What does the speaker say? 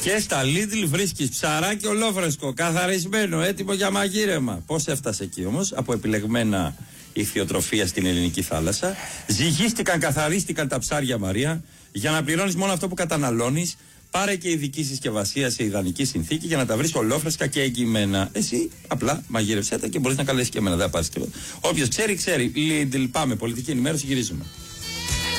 Και στα Lidl βρίσκεις ψαράκι ολόφρεσκο, καθαρισμένο, έτοιμο για μαγείρεμα. Πώς έφτασε εκεί όμως? Από επιλεγμένα ηχθειοτροφία στην ελληνική θάλασσα. Ζυγίστηκαν, καθαρίστηκαν τα ψάρια, Μαρία, για να πληρώνεις μόνο αυτό που καταναλώνεις. Πάρε και ειδική συσκευασία σε ιδανική συνθήκη για να τα βρεις ολόφρεσκα και εγγυημένα. Εσύ απλά μαγείρεψέ τα και μπορείς να καλέσεις και εμένα. Δεν θα πάρεις τίποτα. Όποιος ξέρει, ξέρει. Lidl, πάμε. Πολιτική ενημέρωση, γυρίζουμε.